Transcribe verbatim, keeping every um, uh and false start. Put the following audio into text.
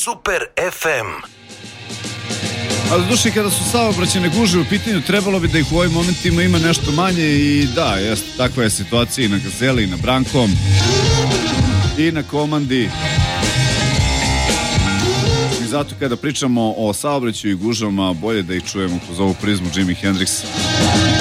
Super ef em. A doduše, kada su saobraćajne gužve u pitanju, trebalo bi da ih u ovim momentima ima nešto manje i da, jest, takva je situacija i na Gazeli, i na Brankom, i na Komandi. I zato kada pričamo o saobraćaju i gužvama, bolje da ih čujemo kroz ovu prizmu Jimi Hendrixa.